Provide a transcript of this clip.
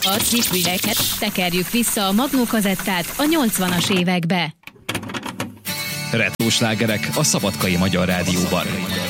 A cipőeket tekerjük vissza a Magnó kazettát a 80-as évekbe. Retro slágerek a Szabadkai Magyar Rádióban.